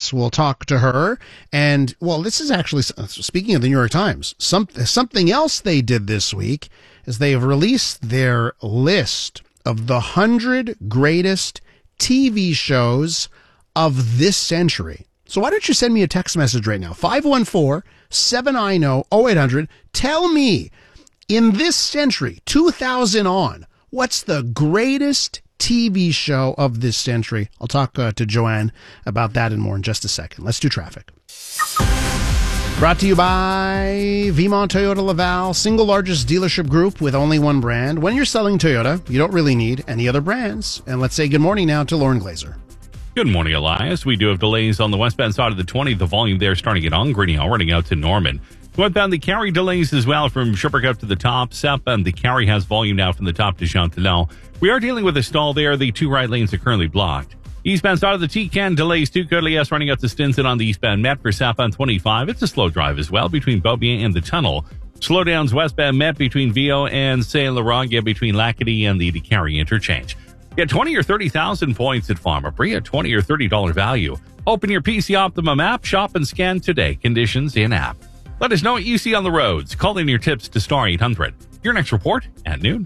Times. We'll talk to her. And, well, this is actually, speaking of the New York Times, something else they did this week is they have released their list of the 100 greatest TV shows of this century. So why don't you send me a text message right now? 514-790-0800. Tell me, in this century, 2000 on, what's the greatest TV show of this century? I'll talk to Joanne about that and more in just a second. Let's do traffic. Brought to you by Vimont Toyota Laval, single largest dealership group with only one brand. When you're selling Toyota, you don't really need any other brands. And let's say good morning now to Lauren Glazer. Good morning, Elias. We do have delays on the westbound side of the 20. The volume there starting at Ongrenio, running out to Norman. Northbound, the Carry delays as well from Sherbrooke up to the top. Southbound, the Carry has volume now from the top to Chantilly. We are dealing with a stall there. The two right lanes are currently blocked. Eastbound side of the T-Can delays to Côte-Liesse running up to Stinson on the eastbound Met for southbound 25. It's a slow drive as well between Beaubien and the tunnel. Slowdowns westbound Met between Vio and Saint-Laurent, between Lacadie and the Carry interchange. Get 20 or 30,000 points at Pharmaprix, a $20 or $30 value. Open your PC Optimum app, shop and scan today. Conditions in app. Let us know what you see on the roads. Call in your tips to Star 800. Your next report at noon.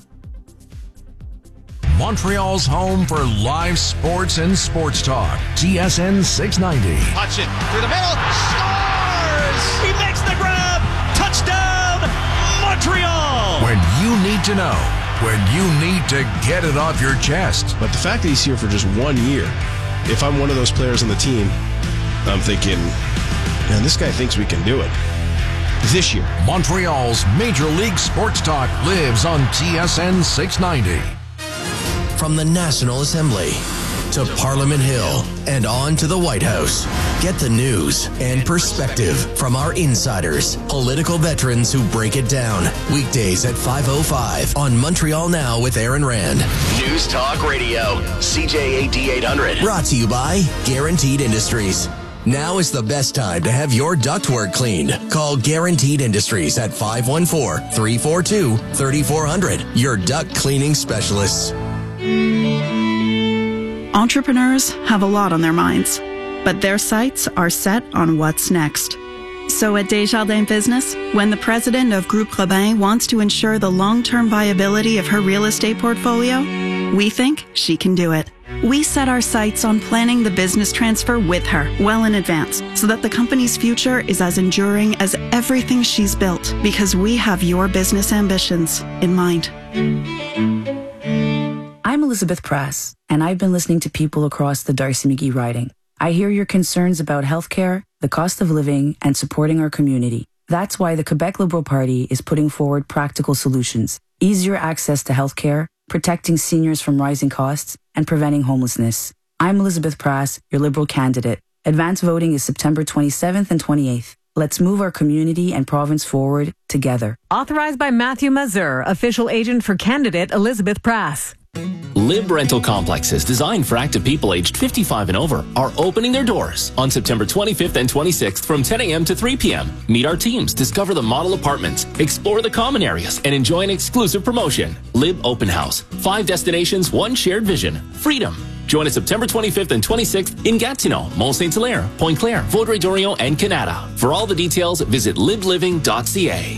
Montreal's home for live sports and sports talk. TSN 690. Hutchin through the middle. Scores! He makes the grab. Touchdown, Montreal! When you need to know. When you need to get it off your chest. But the fact that he's here for just 1 year, if I'm one of those players on the team, I'm thinking, man, this guy thinks we can do it. This year. Montreal's Major League Sports Talk lives on TSN 690. From the National Assembly to Parliament Hill and on to the White House. Get the news and perspective from our insiders, political veterans who break it down. Weekdays at 5:05 on Montreal Now with Aaron Rand. News Talk Radio, CJAD 800. Brought to you by Guaranteed Industries. Now is the best time to have your ductwork cleaned. Call Guaranteed Industries at 514-342-3400. Your duct cleaning specialists. Entrepreneurs have a lot on their minds, but their sights are set on what's next. So at Desjardins Business, when the president of Groupe Robin wants to ensure the long-term viability of her real estate portfolio, we think she can do it. We set our sights on planning the business transfer with her well in advance so that the company's future is as enduring as everything she's built, because we have your business ambitions in mind. I'm Elizabeth Prass, and I've been listening to people across the Darcy McGee riding. I hear your concerns about healthcare, the cost of living, and supporting our community. That's why the Quebec Liberal Party is putting forward practical solutions. Easier access to healthcare, protecting seniors from rising costs, and preventing homelessness. I'm Elizabeth Prass, your Liberal candidate. Advance voting is September 27th and 28th. Let's move our community and province forward together. Authorized by Matthew Mazur, official agent for candidate Elizabeth Prass. Lib Rental Complexes, designed for active people aged 55 and over, are opening their doors on September 25th and 26th from 10 a.m. to 3 p.m. Meet our teams, discover the model apartments, explore the common areas, and enjoy an exclusive promotion. Lib Open House. 5 destinations, 1 shared vision. Freedom. Join us September 25th and 26th in Gatineau, Mont-Saint-Hilaire, Pointe-Claire, Vaudreuil-Dorion, and Canada. For all the details, visit libliving.ca.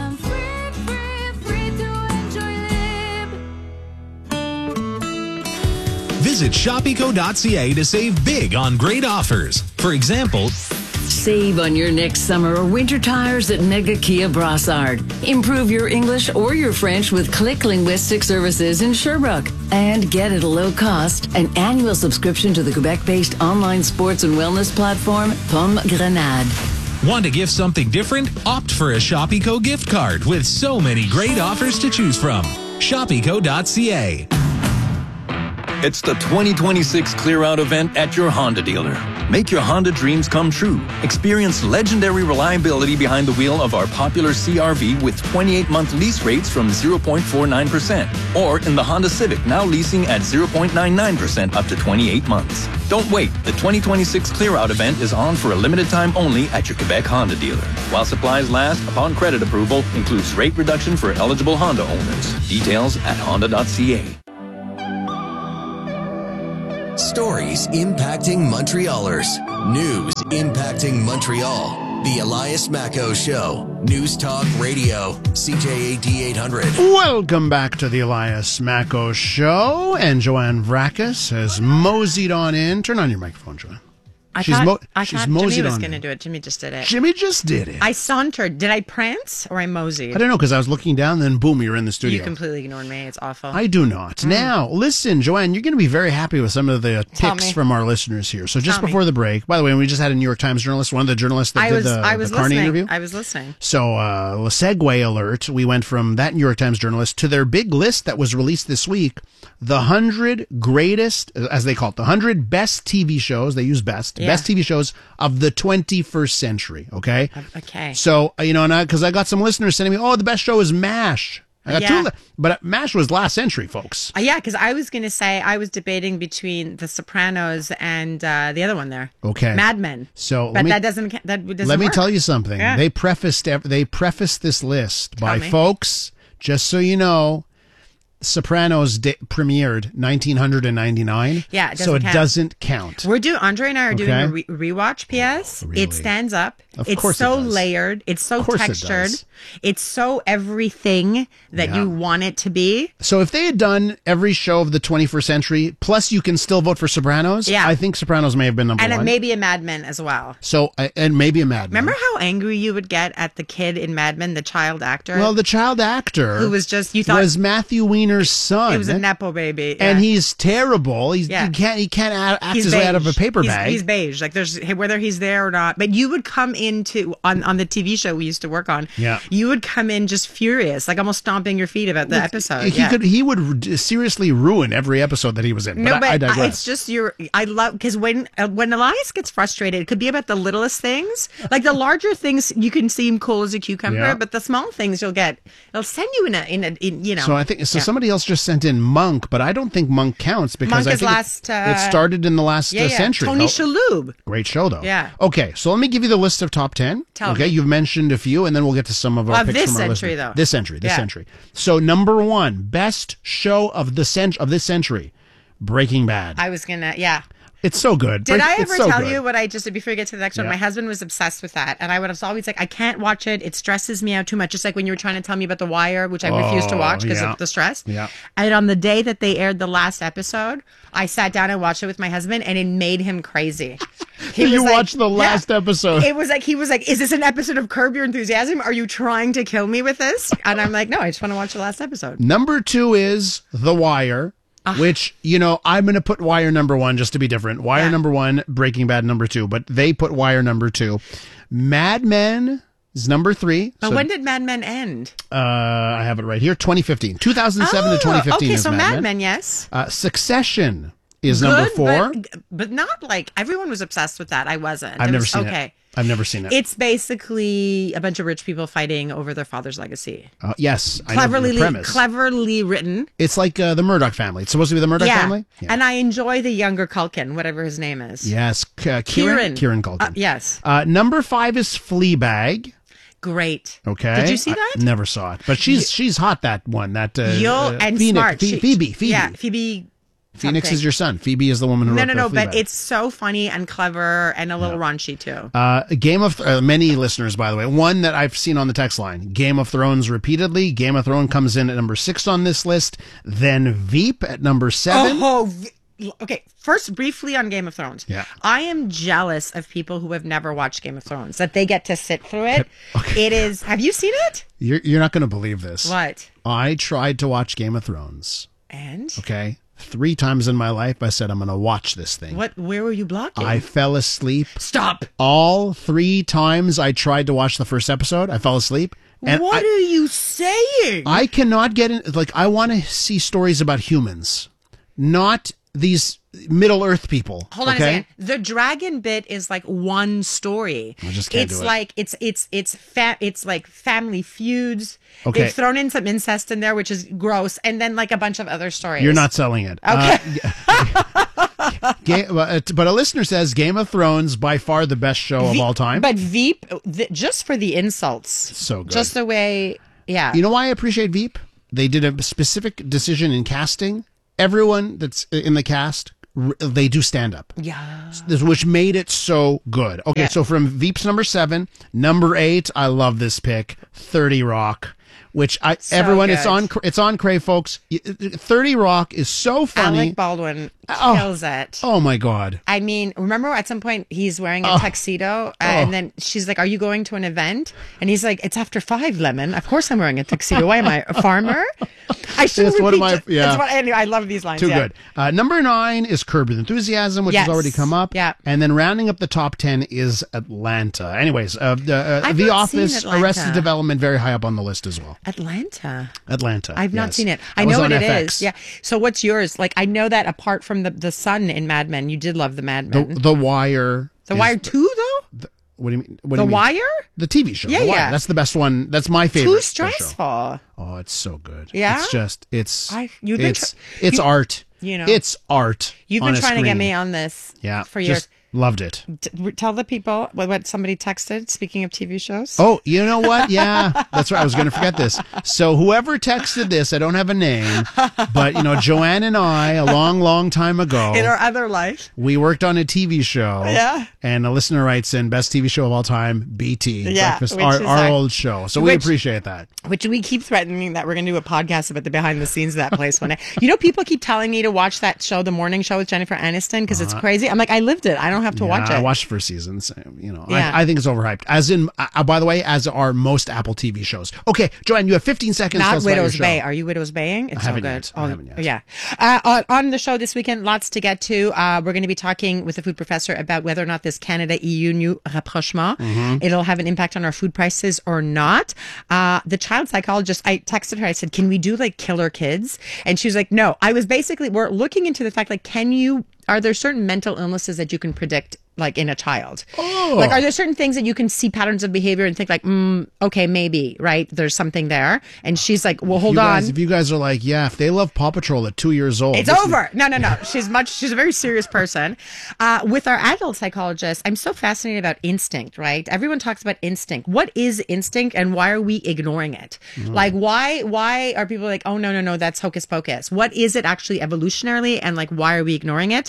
Visit shopeco.ca to save big on great offers. For example, save on your next summer or winter tires at Mega Kia Brassard. Improve your English or your French with Click Linguistic Services in Sherbrooke. And get at a low cost an annual subscription to the Quebec-based online sports and wellness platform, Pomme Grenade. Want to gift something different? Opt for a Shopeco gift card with so many great offers to choose from. Shopeco.ca. It's the 2026 Clear Out event at your Honda dealer. Make your Honda dreams come true. Experience legendary reliability behind the wheel of our popular CR-V with 28-month lease rates from 0.49%. Or in the Honda Civic, now leasing at 0.99% up to 28 months. Don't wait. The 2026 Clear Out event is on for a limited time only at your Quebec Honda dealer. While supplies last, upon credit approval, includes rate reduction for eligible Honda owners. Details at honda.ca. Stories impacting Montrealers. News Impacting Montreal, the Elias Macco Show. News Talk Radio, CJAD 800. Welcome back to the Elias Macco Show. And Joanne Vracus has moseyed on in. Turn on your microphone, Joanne. I She's thought moseyed Jimmy was on going to in. do it. Jimmy just did it. Jimmy just did it. I sauntered. Did I prance or I moseyed? I don't know, because I was looking down, then boom, you're in the studio. You completely ignored me. It's awful. I do not. Now, listen, Joanne, you're going to be very happy with some of the picks from our listeners here. So just before the break, by the way, we just had a New York Times journalist, one of the journalists that did the Carney interview. I was listening. So, segue alert, we went from that New York Times journalist to their big list that was released this week, the 100 greatest, as they call it, the 100 best TV shows, they use best TV shows of the 21st century, okay? Okay. So, because I got some listeners sending me, the best show is MASH. I got two, but MASH was last century, folks. Yeah, because I was going to say I was debating between The Sopranos and the other one there. Okay. Mad Men. So, but that doesn't Let me work. tell you something. Yeah. They prefaced this list by folks, just so you know, Sopranos premiered 1999. Yeah, it doesn't so it count. Doesn't count. Andre and I are doing a rewatch. P.S. Really? It stands up. Of it's course so it does. layered. It's so Of course it textured. does. It's so everything that you want it to be. So if they had done every show of the 21st century, plus you can still vote for Sopranos, I think Sopranos may have been number and one. it may be a Mad Men as well. So, and maybe a Mad Men. Remember how angry you would get at the kid in Mad Men, the child actor? Well, the child actor who was just, you thought was Matthew Weiner's son. It was a Nepo baby. And he's terrible. He can't act his way out of a paper bag. He's beige. Like there's whether he's there or not. But you would come into on the TV show we used to work on. Yeah. You would come in just furious, like almost stomping your feet about the episode. He would seriously ruin every episode that he was in. No, but I digress. it's just I love because when Elias gets frustrated, it could be about the littlest things. Like the larger things, you can seem cool as a cucumber, but the small things it'll send you in. So I think somebody else just sent in Monk, but I don't think Monk counts because Monk I think it started in the last century. Tony Shalhoub. Great show though. Yeah. Okay, so let me give you the list of top 10. Tell me. You've mentioned a few, and then we'll get to some of our picks this from our century listeners. though. This century. So number 1, best show of this century, Breaking Bad. I was gonna, It's so good. Did I ever tell good. you what I just, before we get to the next one, my husband was obsessed with that. And I was always like, I can't watch it. It stresses me out too much. Just like when you were trying to tell me about The Wire, which I refused to watch because of the stress. Yeah. And on the day that they aired the last episode, I sat down and watched it with my husband and it made him crazy. You watched the last episode. It was like, he was like, is this an episode of Curb Your Enthusiasm? Are you trying to kill me with this? And I'm like, no, I just want to watch the last episode. Number 2 is The Wire. Which, I'm going to put Wire number 1 just to be different. Wire number 1, Breaking Bad number 2, but they put Wire number 2. Mad Men is number 3. But when did Mad Men end? I have it right here, 2015. 2007 to 2015 okay, is so Mad Men. Men, yes. Succession is number 4. But not like, everyone was obsessed with that. I wasn't. I've never seen it. I've never seen it. It's basically a bunch of rich people fighting over their father's legacy. Yes. I know the premise. Cleverly written. It's like the Murdoch family. It's supposed to be the Murdoch family? Yeah. And I enjoy the younger Culkin, whatever his name is. Yes. Kieran Culkin. Yes. Number 5 is Fleabag. Great. Okay. Did you see that? I never saw it. But she's hot, that one. That and Phoenix, smart. Phoebe. Yeah, Phoebe. Phoenix is your son. Phoebe is the woman who wrote No, Fleabag. but it's so funny and clever and a little raunchy too. Game of many listeners, by the way. One that I've seen on the text line. Game of Thrones repeatedly. Game of Thrones comes in at number 6 on this list. Then Veep at number 7. Okay, first briefly on Game of Thrones. Yeah. I am jealous of people who have never watched Game of Thrones, that they get to sit through it. Okay. It is, have you seen it? You're not going to believe this. What? I tried to watch Game of Thrones. And? Okay. 3 times in my life, I said, I'm going to watch this thing. Where were you blocking? I fell asleep. Stop. All 3 times I tried to watch the first episode, I fell asleep. And what are you saying? I cannot get in. I want to see stories about humans, not these Middle Earth people. Hold on a second. The dragon bit is like one story. I just can't it's do it. Like it's like Family Feuds. Okay. They've thrown in some incest in there, which is gross, and then like a bunch of other stories. You're not selling it. Okay. But a listener says Game of Thrones by far the best show of all time. But Veep, just for the insults, so good. Just the way, yeah. You know why I appreciate Veep? They did a specific decision in casting. Everyone that's in the cast they do stand up. Yeah. Which made it so good. Okay, so from Veeps number 7, number 8, I love this pick, 30 Rock. Which everyone, good. it's on Crave, folks. 30 Rock is so funny. Alec Baldwin kills it. Oh my God. I mean, remember at some point he's wearing a tuxedo and then she's like, are you going to an event? And he's like, it's after 5, Lemon. Of course I'm wearing a tuxedo. Why am I a farmer? I should repeat. Anyway, I love these lines. Too good. Number 9 is Curb Your Enthusiasm, which has already come up. Yeah. And then rounding up the top 10 is Atlanta. Anyways, The Office, Arrested Development, very high up on the list as well. Atlanta. I've not seen it. I know what it is. Yeah. So what's yours? Like, I know that apart from the son in Mad Men, you did love the Mad Men. The Wire. The Wire 2, though? What do you mean? The Wire? The TV show. Yeah, The Wire. yeah. That's the best one. That's my favorite. Too stressful. Oh, it's so good. Yeah? It's just, it's you- art. You know. It's art. You've been trying to get me on this for years. Just loved it. Tell the people what somebody texted, speaking of TV shows. Oh, you know what? Yeah, that's right. I was going to forget this. So whoever texted this, I don't have a name, but, Joanne and I, a long, long time ago. In our other life. We worked on a TV show. Yeah. And a listener writes in, best TV show of all time, BT. Yeah. Breakfast, our old show. So we appreciate that. Which we keep threatening that we're going to do a podcast about the behind the scenes of that place one day. People keep telling me to watch that show, The Morning Show with Jennifer Aniston, because it's crazy. I'm like, I lived it. I don't have to watch it. I watched for seasons. Yeah. I think it's overhyped. As in, by the way, as are most Apple TV shows. Okay, Joanne, you have 15 seconds. Not Widow's Bay. Are you Widow's Baying? It's so good. I haven't yet. Yeah. On the show this weekend, lots to get to. We're going to be talking with the food professor about whether or not this Canada-EU new rapprochement, it'll have an impact on our food prices or not. The child psychologist, I texted her, I said, can we do like killer kids? And she was like, no. We're looking into the fact, like, are there certain mental illnesses that you can predict, like in a child? Oh. Like, are there certain things that you can see patterns of behavior and think like, okay, maybe, right? There's something there. And she's like, well, hold on. If you guys are like, yeah, if they love Paw Patrol at 2 years old. It's over. No. She's a very serious person. With our adult psychologist, I'm so fascinated about instinct, right? Everyone talks about instinct. What is instinct and why are we ignoring it? Like, why are people like, oh, no, that's hocus pocus? What is it actually evolutionarily? And like, why are we ignoring it?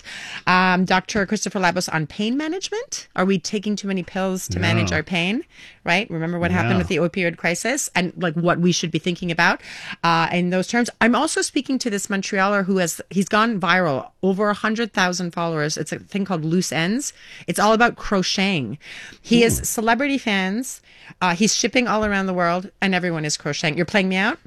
Dr. Christopher Labos on pain management. Are we taking too many pills to manage our pain? Right? Remember what happened with the opioid crisis and like what we should be thinking about in those terms. I'm also speaking to this Montrealer who he's gone viral, over 100,000 followers. It's a thing called Loose Ends. It's all about crocheting. He has celebrity fans. He's shipping all around the world and everyone is crocheting. You're playing me out?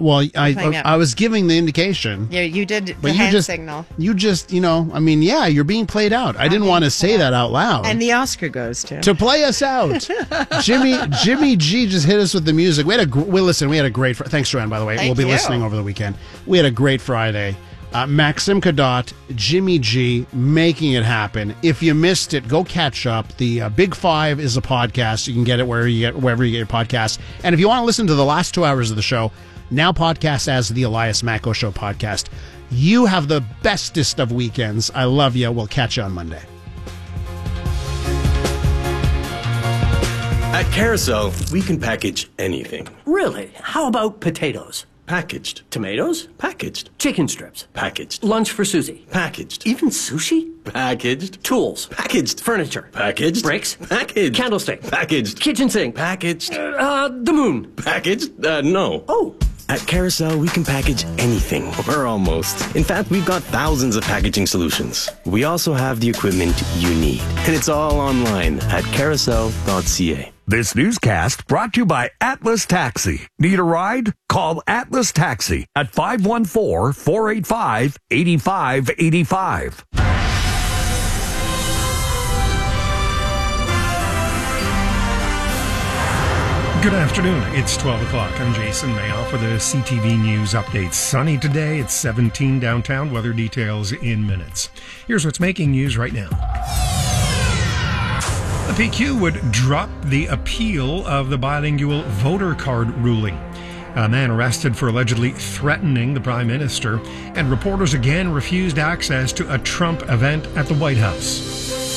I was giving the indication. Yeah, you did the hand signal. You just, you're being played out. I didn't want to say that out loud. And the Oscar goes to play us out. Jimmy G just hit us with the music. We had a great. Thanks, Joanne. By the way, we'll be listening over the weekend. We had a great Friday. Maxim Kadot, Jimmy G, making it happen. If you missed it, go catch up. The Big Five is a podcast. You can get it wherever you get your podcasts. And if you want to listen to the last 2 hours of the show, now podcast as the Elias Macko Show podcast. You have the bestest of weekends. I love you. We'll catch you on Monday. At Carousel, we can package anything. Really? How about potatoes? Packaged. Tomatoes? Packaged. Chicken strips? Packaged. Lunch for Susie? Packaged. Even sushi? Packaged. Tools? Packaged. Furniture? Packaged. Bricks? Packaged. Candlestick? Packaged. Kitchen sink? Packaged. The moon? Packaged? No. Oh. At Carousel, we can package anything, or almost. In fact, we've got thousands of packaging solutions. We also have the equipment you need, and it's all online at carousel.ca. This newscast brought to you by Atlas Taxi. Need a ride? Call Atlas Taxi at 514-485-8585. Good afternoon. It's 12 o'clock. I'm Jason Mayoff with a CTV News update. Sunny today. It's 17 downtown. Weather details in minutes. Here's what's making news right now. The PQ would drop the appeal of the bilingual voter card ruling. A man arrested for allegedly threatening the Prime Minister, and reporters again refused access to a Trump event at the White House.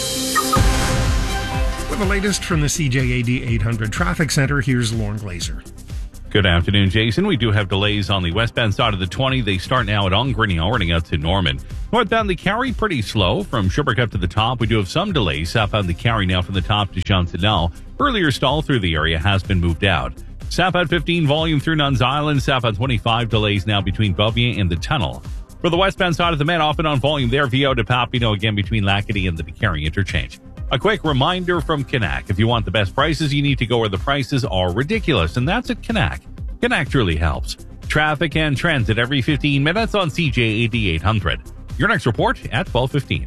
For the latest from the CJAD 800 Traffic Center, here's Lauren Glazer. Good afternoon, Jason. We do have delays on the westbound side of the 20. They start now at Ongrinio, running out to Norman. Northbound the Carry, pretty slow from Sherbrooke up to the top. We do have some delays. Southbound the Carry now from the top to Jean-Sénal. Earlier stall through the area has been moved out. Southbound 15 volume through Nuns Island. Southbound 25 delays now between Beauvais and the tunnel. For the westbound side of the Met, often on volume there, VO to Papineau again between Lacadie and the Carry interchange. A quick reminder from Canac. If you want the best prices, you need to go where the prices are ridiculous, and that's at Canac. Canac truly helps. Traffic and transit every 15 minutes on CJAD 800. Your next report at 12:15.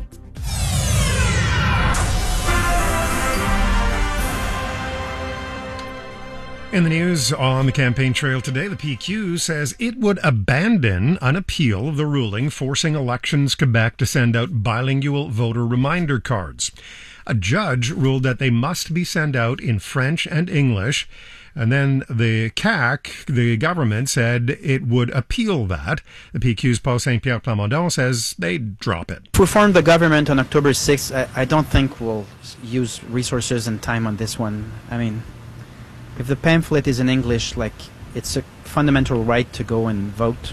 In the news on the campaign trail today, the PQ says it would abandon an appeal of the ruling forcing Elections Quebec to send out bilingual voter reminder cards. A judge ruled that they must be sent out in French and English, and then the CAQ, the government, said it would appeal that. The PQ's Paul Saint-Pierre Plamondon says they'd drop it. To reform the government on October 6th, I don't think we'll use resources and time on this one. I mean, if the pamphlet is in English, like, it's a fundamental right to go and vote.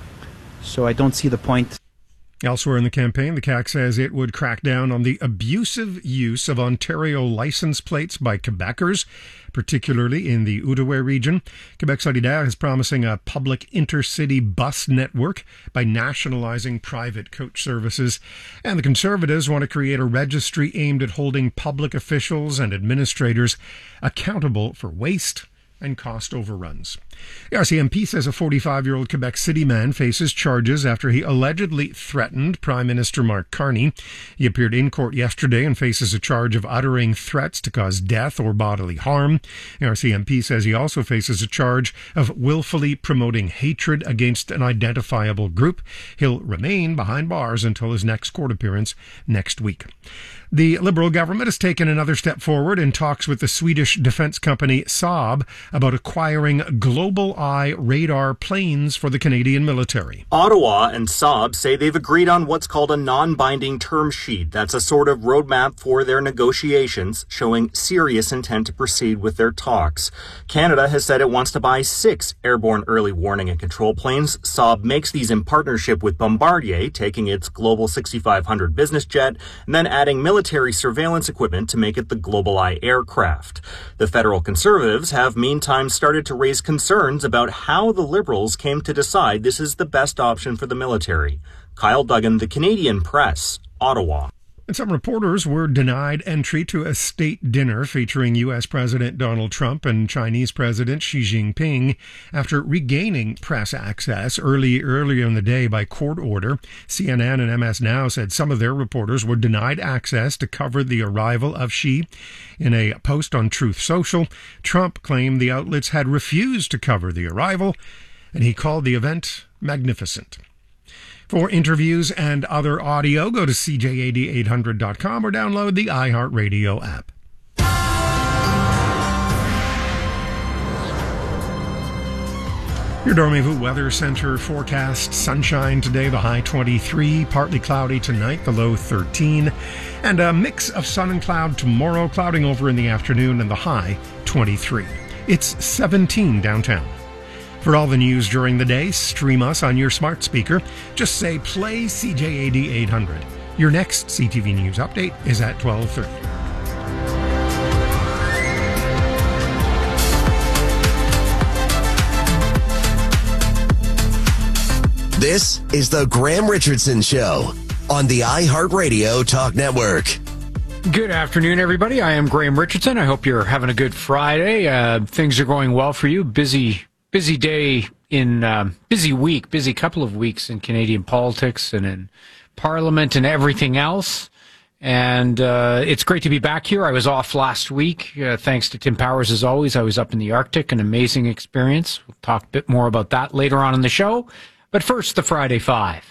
So I don't see the point. Elsewhere in the campaign, the CAQ says it would crack down on the abusive use of Ontario license plates by Quebecers, particularly in the Outaouais region. Quebec Solidaire is promising a public intercity bus network by nationalizing private coach services. And the Conservatives want to create a registry aimed at holding public officials and administrators accountable for waste and cost overruns. The RCMP says a 45-year-old Quebec City man faces charges after he allegedly threatened Prime Minister Mark Carney. He appeared in court yesterday and faces a charge of uttering threats to cause death or bodily harm. The RCMP says he also faces a charge of willfully promoting hatred against an identifiable group. He'll remain behind bars until his next court appearance next week. The Liberal government has taken another step forward in talks with the Swedish defense company Saab about acquiring GlobalEye radar planes for the Canadian military. Ottawa and Saab say they've agreed on what's called a non-binding term sheet. That's a sort of roadmap for their negotiations, showing serious intent to proceed with their talks. Canada has said it wants to buy 6 airborne early warning and control planes. Saab makes these in partnership with Bombardier, taking its Global 6500 business jet and then adding military surveillance equipment to make it the GlobalEye aircraft. The federal Conservatives have meantime started to raise concerns about how the Liberals came to decide this is the best option for the military. Kyle Duggan, The Canadian Press, Ottawa. And some reporters were denied entry to a state dinner featuring U.S. President Donald Trump and Chinese President Xi Jinping after regaining press access earlier in the day by court order. CNN and MS Now said some of their reporters were denied access to cover the arrival of Xi. In a post on Truth Social, Trump claimed the outlets had refused to cover the arrival, and he called the event magnificent. For interviews and other audio, go to CJAD800.com or download the iHeartRadio app. Your Dormez-vous Weather Center forecast: sunshine today, the high 23, partly cloudy tonight, the low 13, and a mix of sun and cloud tomorrow, clouding over in the afternoon, and the high 23. It's 17 downtown. For all the news during the day, stream us on your smart speaker. Just say, play CJAD 800. Your next CTV News update is at 12:30. This is the Graham Richardson Show on the iHeartRadio Talk Network. Good afternoon, everybody. I am Graham Richardson. I hope you're having a good Friday. Things are going well for you. Busy day busy week, busy couple of weeks in Canadian politics and in Parliament and everything else. And it's great to be back here. I was off last week, thanks to Tim Powers as always. I was up in the Arctic, an amazing experience. We'll talk a bit more about that later on in the show. But first, the Friday Five.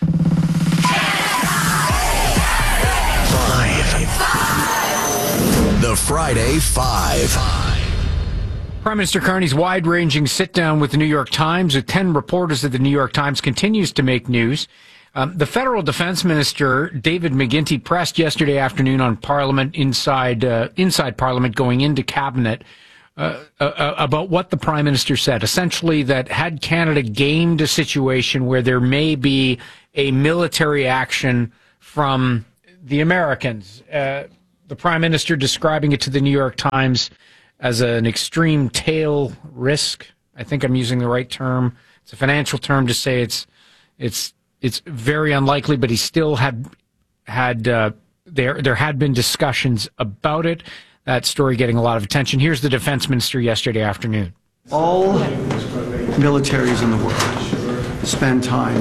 The Friday Five. Prime Minister Carney's wide-ranging sit-down with the New York Times with 10 reporters at the New York Times continues to make news. The federal defense minister, David McGuinty, pressed yesterday afternoon on Parliament inside Parliament going into Cabinet about what the Prime Minister said. Essentially, that had Canada gamed a situation where there may be a military action from the Americans, the Prime Minister describing it to the New York Times as an extreme tail risk. I think I'm using the right term. It's a financial term to say it's very unlikely, but he still had there had been discussions about it. That story getting a lot of attention. Here's the defense minister yesterday afternoon. All militaries in the world spend time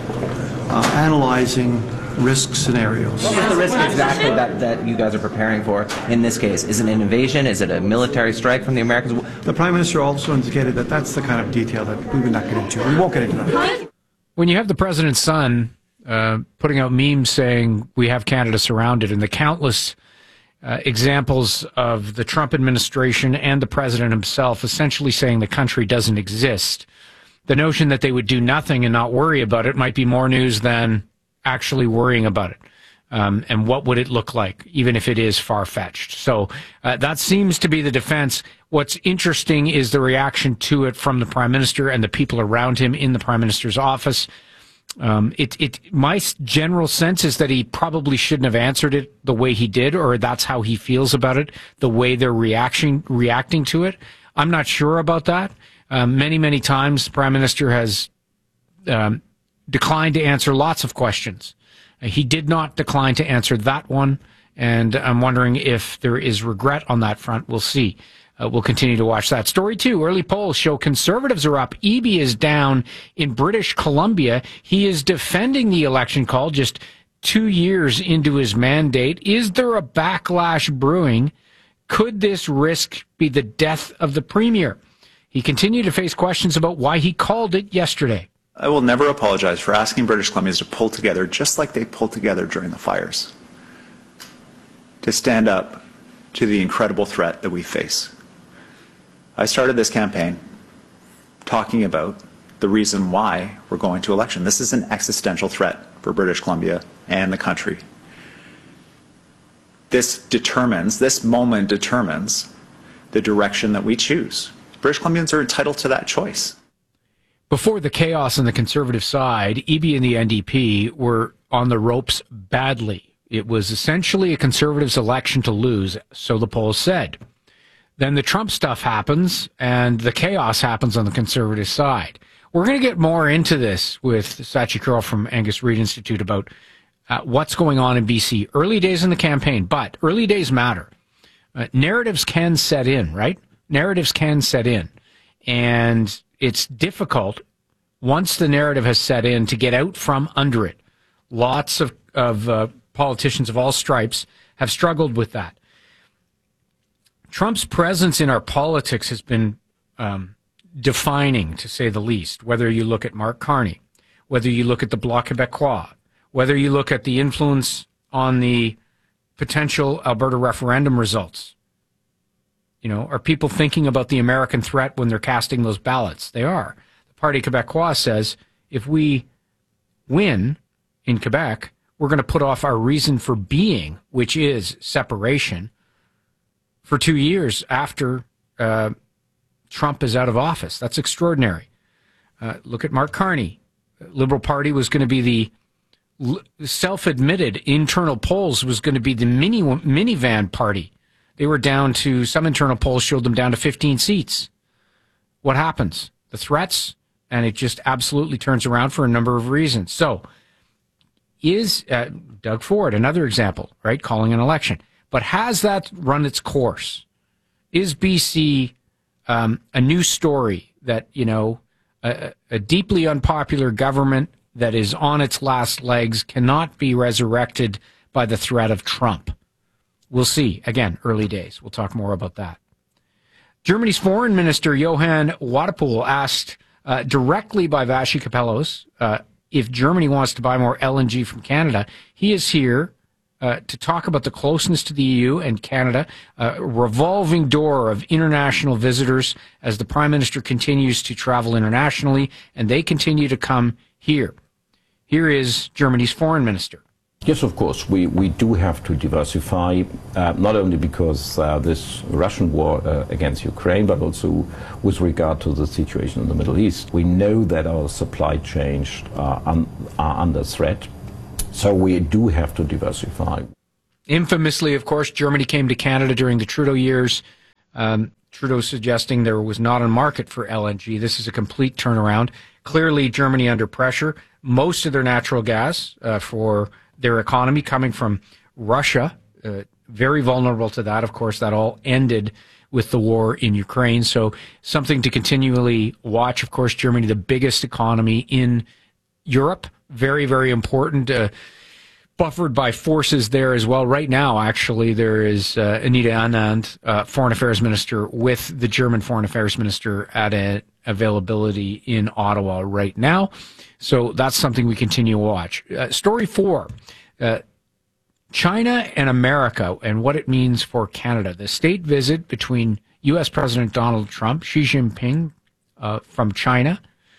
analyzing risk scenarios. What is the risk exactly that you guys are preparing for in this case? Is it an invasion? Is it a military strike from the Americans? The Prime Minister also indicated that that's the kind of detail that we would not get into. We won't get into that. When you have the president's son putting out memes saying we have Canada surrounded, and the countless examples of the Trump administration and the president himself essentially saying the country doesn't exist, the notion that they would do nothing and not worry about it might be more news than actually worrying about it. And what would it look like, even if it is far-fetched? So that seems to be the defense. What's interesting is the reaction to it from the Prime Minister and the people around him in the Prime Minister's office. My general sense is that he probably shouldn't have answered it the way he did, or that's how he feels about it, the way they're reacting to it. I'm not sure about that. Many times the Prime Minister has declined to answer lots of questions. He did not decline to answer that one, and I'm wondering if there is regret on that front. We'll see. We'll continue to watch that. Story 2, early polls show Conservatives are up. Eby is down in British Columbia. He is defending the election call just 2 years into his mandate. Is there a backlash brewing? Could this risk be the death of the Premier? He continued to face questions about why he called it yesterday. I will never apologize for asking British Columbians to pull together just like they pulled together during the fires, to stand up to the incredible threat that we face. I started this campaign talking about the reason why we're going to election. This is an existential threat for British Columbia and the country. This moment determines the direction that we choose. British Columbians are entitled to that choice. Before the chaos on the Conservative side, Eby and the NDP were on the ropes badly. It was essentially a Conservatives' election to lose, so the polls said. Then the Trump stuff happens, and the chaos happens on the Conservative side. We're going to get more into this with Sachi Curl from Angus Reid Institute about what's going on in BC. Early days in the campaign, but early days matter. Narratives can set in, right? Narratives can set in. And it's difficult, once the narrative has set in, to get out from under it. Lots of politicians of all stripes have struggled with that. Trump's presence in our politics has been defining, to say the least, whether you look at Mark Carney, whether you look at the Bloc Québécois, whether you look at the influence on the potential Alberta referendum results. You know, are people thinking about the American threat when they're casting those ballots? They are. The Parti Québécois says if we win in Quebec, we're going to put off our reason for being, which is separation, for 2 years after Trump is out of office. That's extraordinary. Look at Mark Carney. Liberal Party was going to be the self-admitted internal polls was going to be the minivan party. They were down to, some internal polls showed them down to 15 seats. What happens? The threats, and it just absolutely turns around for a number of reasons. So, is Doug Ford, another example, right, calling an election. But has that run its course? Is BC a new story that, you know, a deeply unpopular government that is on its last legs cannot be resurrected by the threat of Trump? We'll see. Again, early days. We'll talk more about that. Germany's Foreign Minister Johann Wadepool asked directly by Vassy Kapelos if Germany wants to buy more LNG from Canada. He is here to talk about the closeness to the EU and Canada, a revolving door of international visitors as the Prime Minister continues to travel internationally, and they continue to come here. Here is Germany's Foreign Minister. Yes, of course. We do have to diversify, not only because this Russian war against Ukraine, but also with regard to the situation in the Middle East. We know that our supply chains are under threat, so we do have to diversify. Infamously, of course, Germany came to Canada during the Trudeau years. Trudeau suggesting there was not a market for LNG. This is a complete turnaround. Clearly, Germany under pressure. Most of their natural gas for their economy coming from Russia, very vulnerable to that. Of course, that all ended with the war in Ukraine. So something to continually watch. Of course, Germany, the biggest economy in Europe, very, very important, buffered by forces there as well. Right now, actually, there is Anita Anand, Foreign Affairs Minister, with the German Foreign Affairs Minister at an availability in Ottawa right now. So that's something we continue to watch. Story 4, China and America and what it means for Canada. The state visit between U.S. President Donald Trump, Xi Jinping from China.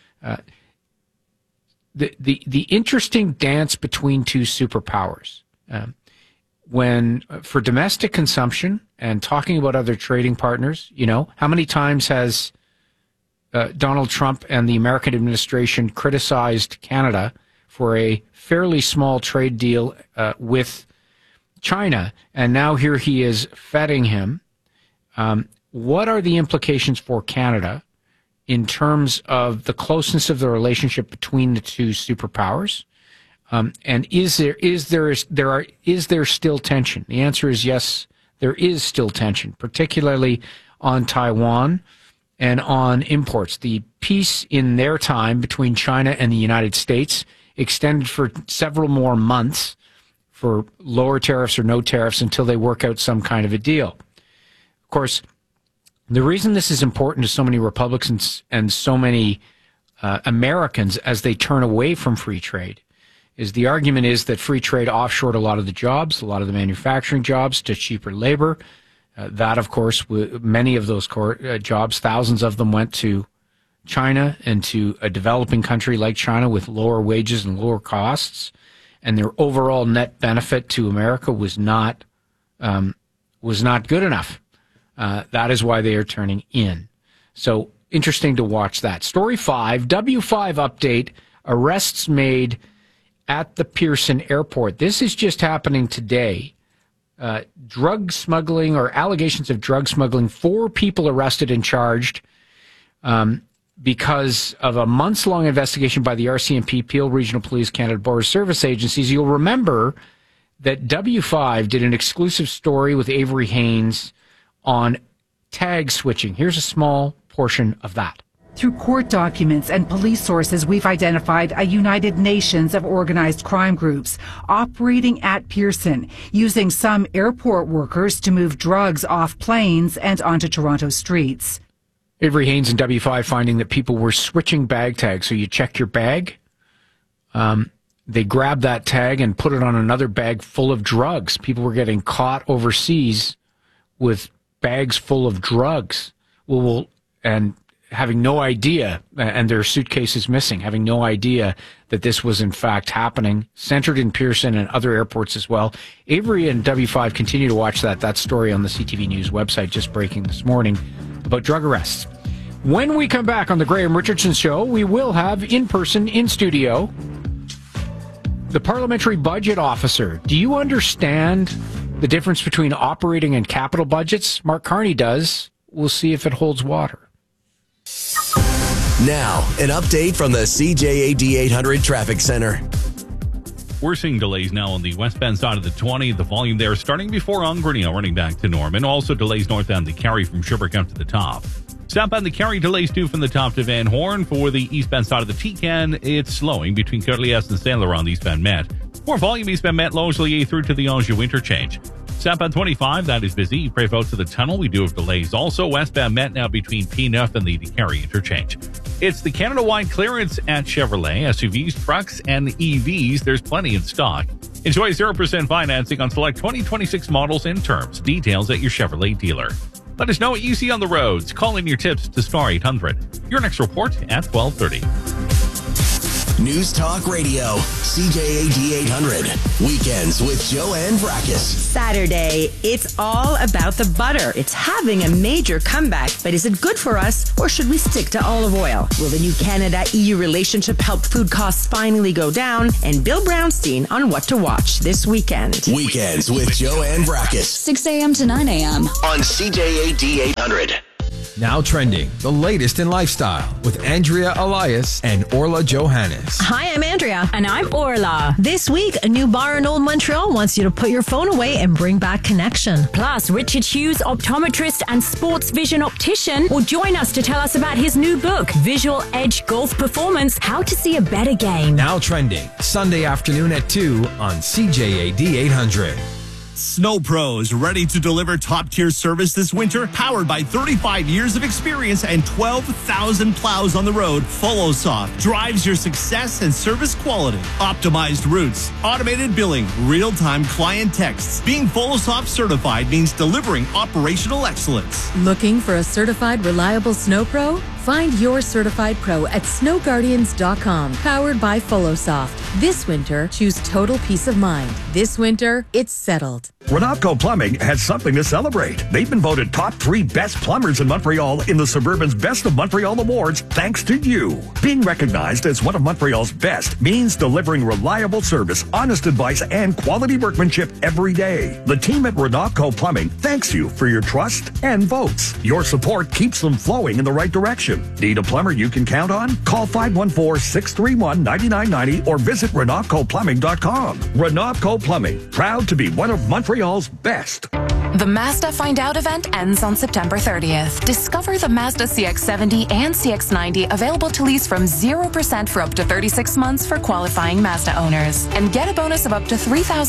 The interesting dance between two superpowers. When for domestic consumption and talking about other trading partners, how many times has Donald Trump and the American administration criticized Canada for a fairly small trade deal with China, and now here he is feting him. What are the implications for Canada in terms of the closeness of the relationship between the two superpowers? And is there still tension? The answer is yes, there is still tension, particularly on Taiwan and on imports. The peace in their time between China and the United States extended for several more months for lower tariffs or no tariffs until they work out some kind of a deal. Of course, the reason this is important to so many Republicans and so many Americans as they turn away from free trade is the argument is that free trade offshored a lot of the jobs, a lot of the manufacturing jobs to cheaper labor. That, of course, many of those jobs, thousands of them went to China and to a developing country like China with lower wages and lower costs. And their overall net benefit to America was not good enough. That is why they are turning in. So interesting to watch that. Story 5, W5 update, arrests made at the Pearson Airport. This is just happening today. Drug smuggling or allegations of drug smuggling. 4 people arrested and charged because of a months-long investigation by the RCMP, Peel Regional Police, Canada Border Service agencies. You'll remember that W5 did an exclusive story with Avery Haynes on tag switching. Here's a small portion of that. Through court documents and police sources, we've identified a United Nations of organized crime groups operating at Pearson, using some airport workers to move drugs off planes and onto Toronto streets. Avery Haynes and W5 finding that people were switching bag tags. So you check your bag, they grab that tag and put it on another bag full of drugs. People were getting caught overseas with bags full of drugs. And having no idea, and their suitcases missing, having no idea that this was in fact happening, centered in Pearson and other airports as well. Avery and W5 continue to watch that story on the CTV News website, just breaking this morning, about drug arrests. When we come back on the Graham Richardson Show, we will have in person, in studio, the Parliamentary Budget Officer. Do you understand the difference between operating and capital budgets? Mark Carney does. We'll see if it holds water. Now, an update from the CJAD 800 Traffic Center. We're seeing delays now on the westbound side of the 20. The volume there starting before Ongrenio, running back to Norman. Also delays northbound the Carry from Sherbrooke up to the top. Southbound the Carry delays too from the top to Van Horn. For the eastbound side of the Tecan, it's slowing between Corlias and Saint Laurent on the eastbound Met. More volume eastbound Met, Longellier through to the Anjou interchange. Southbound 25, that is busy. Prévost to the tunnel, we do have delays. Also, westbound Met now between P9 and the Carry interchange. It's the Canada-wide clearance at Chevrolet. SUVs, trucks, and EVs, there's plenty in stock. Enjoy 0% financing on select 2026 models and terms. Details at your Chevrolet dealer. Let us know what you see on the roads. Call in your tips to Star 800. Your next report at 12:30. News Talk Radio, CJAD 800. Weekends with Joanne Vrackus. Saturday, it's all about the butter. It's having a major comeback, but is it good for us or should we stick to olive oil? Will the new Canada-EU relationship help food costs finally go down? And Bill Brownstein on what to watch this weekend. Weekends with Joanne Vrackus. 6 a.m. to 9 a.m. on CJAD 800. Now trending, the latest in lifestyle with Andrea Elias and Orla Johannes. Hi, I'm Andrea. And I'm Orla. This week, a new bar in Old Montreal wants you to put your phone away and bring back connection. Plus, Richard Hughes, optometrist and sports vision optician, will join us to tell us about his new book, Visual Edge Golf Performance, How to See a Better Game. Now trending, Sunday afternoon at 2 on CJAD 800. Snow Pros, ready to deliver top-tier service this winter? Powered by 35 years of experience and 12,000 plows on the road, FollowSoft drives your success and service quality. Optimized routes, automated billing, real-time client texts. Being FollowSoft certified means delivering operational excellence. Looking for a certified, reliable Snow Pro? Find your certified pro at snowguardians.com. Powered by FollowSoft. This winter, choose total peace of mind. This winter, it's settled. Renatco Plumbing has something to celebrate. They've been voted top 3 best plumbers in Montreal in the Suburban's Best of Montreal Awards thanks to you. Being recognized as one of Montreal's best means delivering reliable service, honest advice, and quality workmanship every day. The team at Renatco Plumbing thanks you for your trust and votes. Your support keeps them flowing in the right direction. Need a plumber you can count on? Call 514-631-9990 or visit RenatcoPlumbing.com. Renatco Plumbing, proud to be one of Montreal's best. The Mazda Find Out event ends on September 30th. Discover the Mazda CX-70 and CX-90 available to lease from 0% for up to 36 months for qualifying Mazda owners. And get a bonus of up to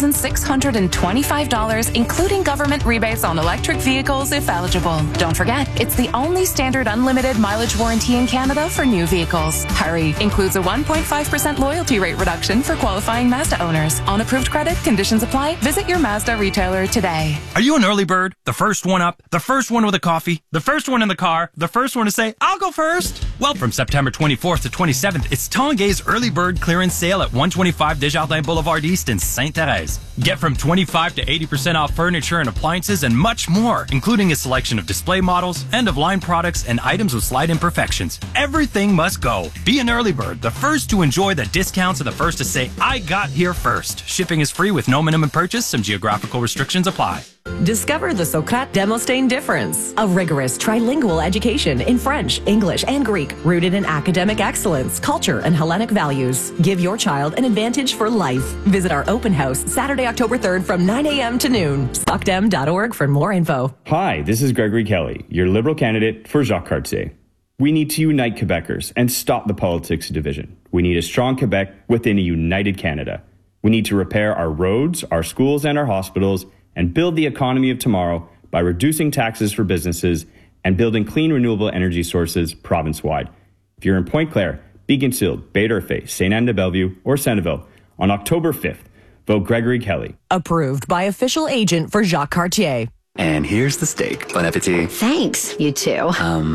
$3,625, including government rebates on electric vehicles if eligible. Don't forget, it's the only standard unlimited mileage warranty in Canada for new vehicles. Hurry! Includes a 1.5% loyalty rate reduction for qualifying Mazda owners. On approved credit, conditions apply. Visit your Mazda retailer today. Are you an early bird? The first one up? The first one with a coffee? The first one in the car? The first one to say, I'll go first? Well, from September 24th to 27th, it's Tanguay's Early Bird Clearance Sale at 125 Desjardins Boulevard East in Sainte-Thérèse. Get from 25 to 80% off furniture and appliances and much more, including a selection of display models, end-of-line products, and items with slight imperfections. Everything must go. Be an early bird, the first to enjoy the discounts and the first to say, I got here first. Shipping is free with no minimum purchase. Some geographical restrictions apply. Discover the Socrat Demosthene difference. A rigorous trilingual education in French, English, and Greek, rooted in academic excellence, culture, and Hellenic values. Give your child an advantage for life. Visit our open house Saturday, October 3rd from 9 a.m. to noon. SocDem.org for more info. Hi, this is Gregory Kelly, your Liberal candidate for Jacques Cartier. We need to unite Quebecers and stop the politics of division. We need a strong Quebec within a united Canada. We need to repair our roads, our schools, and our hospitals, and build the economy of tomorrow by reducing taxes for businesses and building clean renewable energy sources province-wide. If you're in Pointe-Claire, Beaconsfield, Bay-d'Urfé, Sainte-Anne-de-Bellevue, or Centreville, on October 5th, vote Gregory Kelly. Approved by official agent for Jacques Cartier. And here's the steak. Bon appetit. Thanks, you too.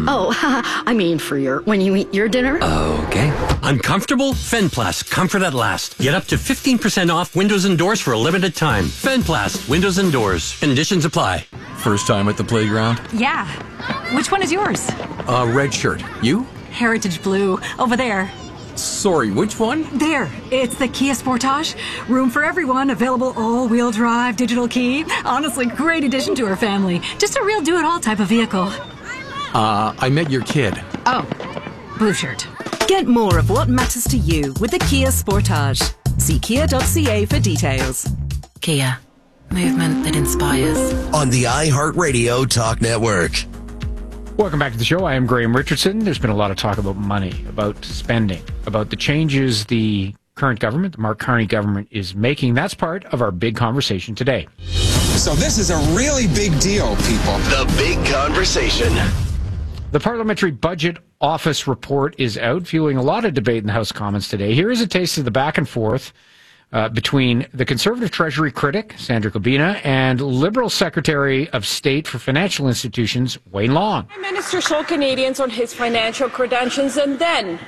I mean when you eat your dinner. Okay. Uncomfortable? Fenplast, comfort at last. Get up to 15% off windows and doors for a limited time. Fenplast, windows and doors. Conditions apply. First time at the playground? Yeah. Which one is yours? Red shirt. You? Heritage blue. Over there. Sorry, which one? There. It's the Kia Sportage. Room for everyone. Available all-wheel drive, digital key. Honestly, great addition to our family. Just a real do-it-all type of vehicle. I met your kid. Oh, blue shirt. Get more of what matters to you with the Kia Sportage. See kia.ca for details. Kia. Movement that inspires. On the iHeartRadio Talk Network. Welcome back to the show. I am Graham Richardson. There's been a lot of talk about money, about spending, about the changes the current government, the Mark Carney government, is making. That's part of our big conversation today. So this is a really big deal, people. The big conversation. The Parliamentary Budget Office report is out, fueling a lot of debate in the House Commons today. Here is a taste of the back and forth between the Conservative Treasury critic, Sandra Kubina, and Liberal Secretary of State for Financial Institutions, Wayne Long. Prime Minister sold Canadians on his financial credentials and then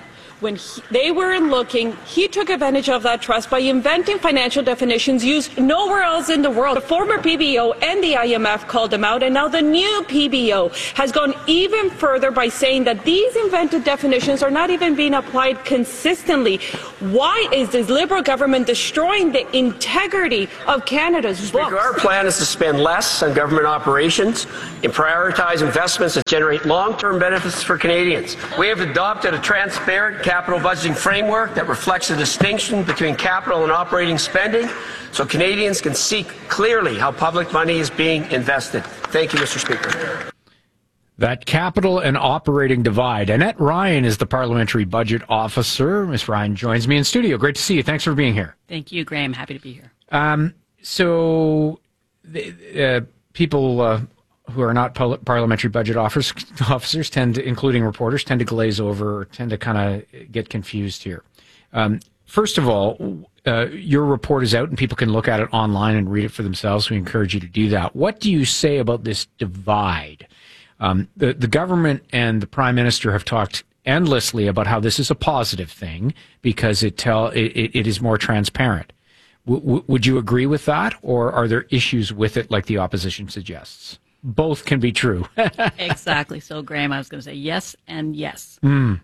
when they weren't looking, he took advantage of that trust by inventing financial definitions used nowhere else in the world. The former PBO and the IMF called him out, and now the new PBO has gone even further by saying that these invented definitions are not even being applied consistently. Why is this Liberal government destroying the integrity of Canada's books? Our plan is to spend less on government operations and prioritize investments that generate long-term benefits for Canadians. We have adopted a transparent capital budgeting framework that reflects the distinction between capital and operating spending so Canadians can see clearly how public money is being invested. Thank you, Mr. Speaker. That capital and operating divide. Annette Ryan is the Parliamentary Budget Officer. Ms. Ryan joins me in studio. Great to see you. Thanks for being here. Thank you, Graham. Happy to be here. So people who are not parliamentary budget officers tend to, including reporters, tend to glaze over, or tend to kind of get confused here. First of all, your report is out and people can look at it online and read it for themselves. We encourage you to do that. What do you say about this divide? The government and the Prime Minister have talked endlessly about how this is a positive thing because it is more transparent. Would you agree with that, or are there issues with it like the opposition suggests? Both can be true. Exactly. So, Graham, I was going to say yes and yes.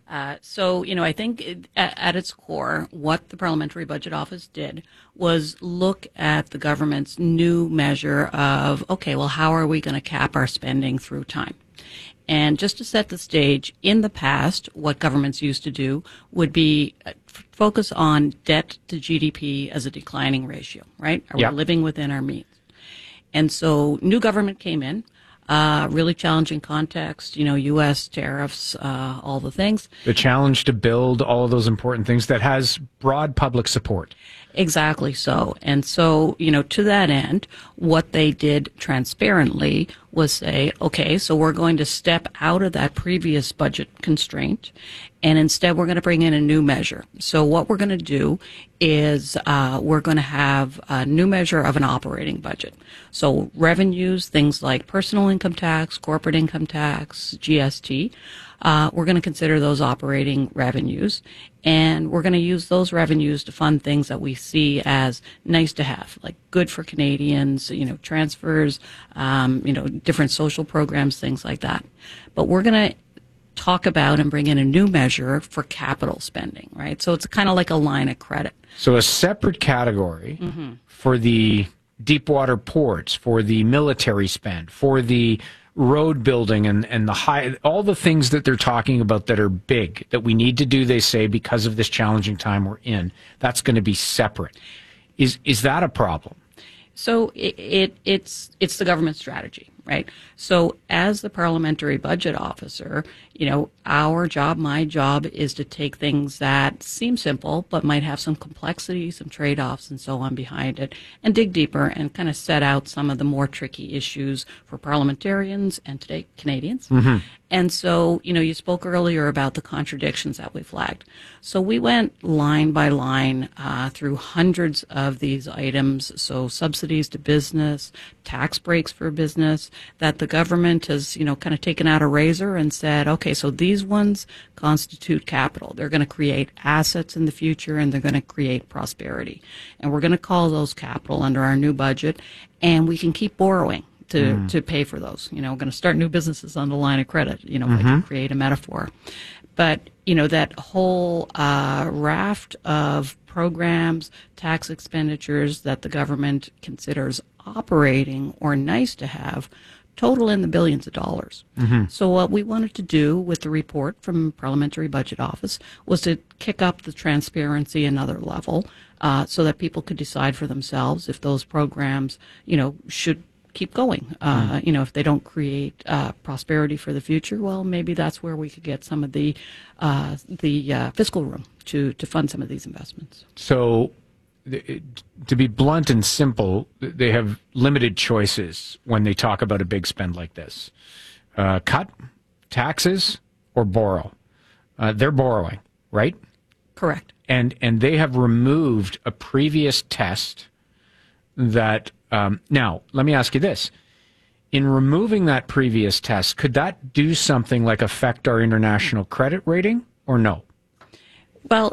So, I think at its core, what the Parliamentary Budget Office did was look at the government's new measure of, okay, well, how are we going to cap our spending through time? And just to set the stage, in the past, what governments used to do would be focus on debt to GDP as a declining ratio, right? Are we living within our means? And so new government came in, really challenging context, U.S. tariffs, all the things. The challenge to build all of those important things that has broad public support. Exactly so. And so, to that end, what they did transparently was say, okay, so we're going to step out of that previous budget constraint, and instead we're going to bring in a new measure. So what we're going to do is we're going to have a new measure of an operating budget. So revenues, things like personal income tax, corporate income tax, GST, we're going to consider those operating revenues, and we're going to use those revenues to fund things that we see as nice to have, like good for Canadians, transfers, different social programs, things like that. But we're going to talk about and bring in a new measure for capital spending, right? So it's kind of like a line of credit. So a separate category for the deep water ports, for the military spend, for the road building and all the things that they're talking about that are big, that we need to do, they say, because of this challenging time we're in. That's going to be separate. Is that a problem? So it's the government strategy, right? So as the Parliamentary Budget Officer, our job, my job, is to take things that seem simple but might have some complexity, some trade-offs and so on behind it, and dig deeper and kind of set out some of the more tricky issues for parliamentarians and today Canadians. And so, you spoke earlier about the contradictions that we flagged. So we went line by line through hundreds of these items. So subsidies to business, tax breaks for business, that the government has, kind of taken out a razor and said, okay, so these ones constitute capital. They're going to create assets in the future and they're going to create prosperity. And we're going to call those capital under our new budget, and we can keep borrowing to pay for those. We're going to start new businesses on the line of credit, if I can create a metaphor. But, that whole raft of programs, tax expenditures that the government considers operating or nice to have total in the billions of dollars. So what we wanted to do with the report from Parliamentary Budget Office was to kick up the transparency another level so that people could decide for themselves if those programs, should keep going. If they don't create prosperity for the future, well, maybe that's where we could get some of the fiscal room to fund some of these investments. So, to be blunt and simple, they have limited choices when they talk about a big spend like this. Cut, taxes, or borrow. They're borrowing, right? Correct. And they have removed a previous test that... now, let me ask you this. In removing that previous test, could that do something like affect our international credit rating or no? Well,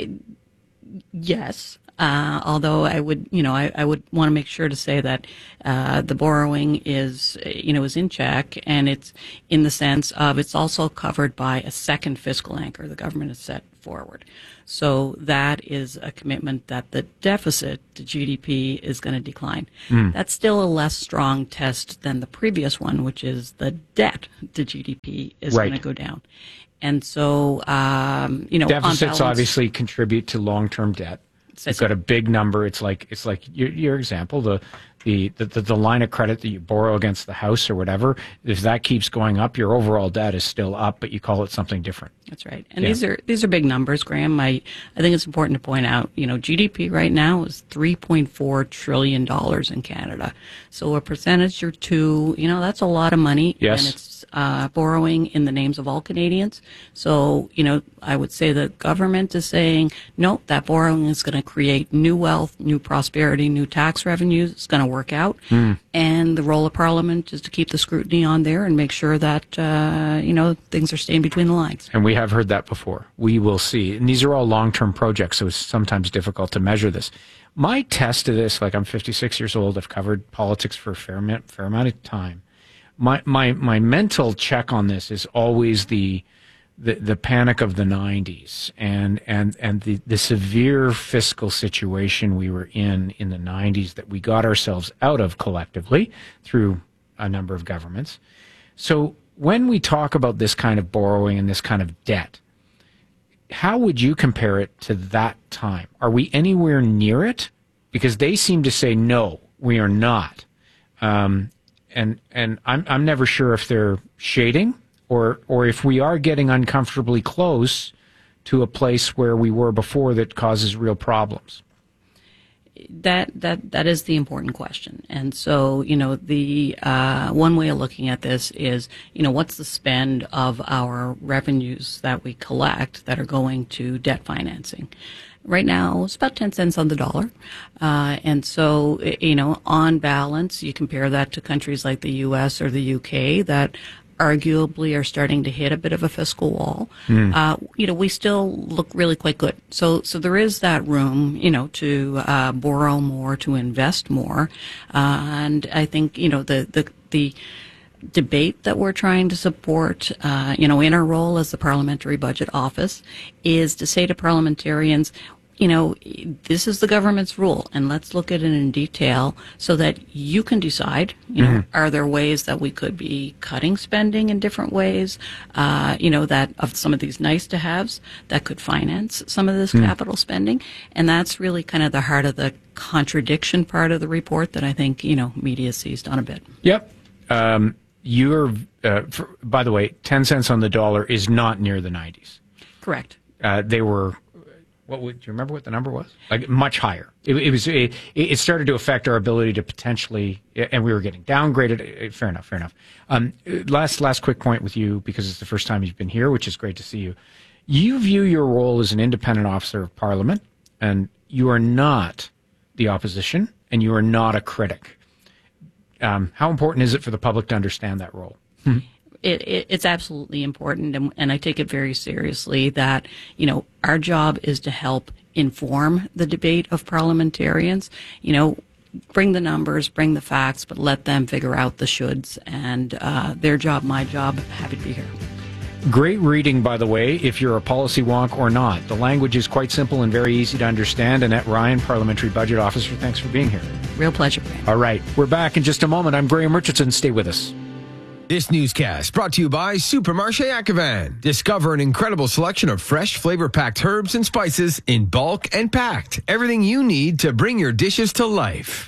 yes. Although I would, I would want to make sure to say that the borrowing is in check, and it's in the sense of it's also covered by a second fiscal anchor the government has set forward. So that is a commitment that the deficit to GDP is going to decline. That's still a less strong test than the previous one, which is the debt to GDP is going to go down. And so, deficits obviously contribute to long-term debt. You've got a big number. It's like your example, the line of credit that you borrow against the house or whatever. If that keeps going up, your overall debt is still up, but you call it something different. That's right. And these are big numbers, Graham. I think it's important to point out, GDP right now is $3.4 trillion in Canada. So a percentage or two, that's a lot of money. Yes. And it's borrowing in the names of all Canadians. So, I would say the government is saying, no, that borrowing is going to create new wealth, new prosperity, new tax revenues. It's going to work out. And the role of Parliament is to keep the scrutiny on there and make sure that, things are staying between the lines. And we have heard that before. We will see. And these are all long-term projects, so it's sometimes difficult to measure this. My test of this, I'm 56 years old. I've covered politics for a fair amount of time. My mental check on this is always the panic of the 90s and the severe fiscal situation we were in the 90s that we got ourselves out of collectively through a number of governments. So when we talk about this kind of borrowing and this kind of debt, how would you compare it to that time? Are we anywhere near it? Because they seem to say, no, we are not. And I'm never sure if they're shading or if we are getting uncomfortably close to a place where we were before that causes real problems. That is the important question. And so, the one way of looking at this is, what's the spend of our revenues that we collect that are going to debt financing? Right now, it's about 10 cents on the dollar. And so, on balance, you compare that to countries like the U.S. or the U.K. that arguably are starting to hit a bit of a fiscal wall. We still look really quite good. So there is that room, to borrow more, to invest more. And I think, the debate that we're trying to support, in our role as the Parliamentary Budget Office is to say to parliamentarians, this is the government's rule, and let's look at it in detail so that you can decide, are there ways that we could be cutting spending in different ways, that of some of these nice to haves that could finance some of this capital spending. And that's really kind of the heart of the contradiction part of the report that I think, media seized on a bit. Yep. By the way, 10 cents on the dollar is not near the 90s. Correct. They were, do you remember what the number was? Much higher. It started to affect our ability to potentially, and we were getting downgraded. Fair enough. Last quick point with you, because it's the first time you've been here, which is great to see you. You view your role as an independent officer of Parliament, and you are not the opposition, and you are not a critic. How important is it for the public to understand that role? It's absolutely important, and I take it very seriously that, our job is to help inform the debate of parliamentarians, bring the numbers, bring the facts, but let them figure out the shoulds, and their job, my job, happy to be here. Great reading, by the way, if you're a policy wonk or not. The language is quite simple and very easy to understand. Annette Ryan, Parliamentary Budget Officer, thanks for being here. Real pleasure. All right, we're back in just a moment. I'm Graham Richardson. Stay with us. This newscast brought to you by Supermarché Accavan. Discover an incredible selection of fresh, flavor-packed herbs and spices in bulk and packed. Everything you need to bring your dishes to life.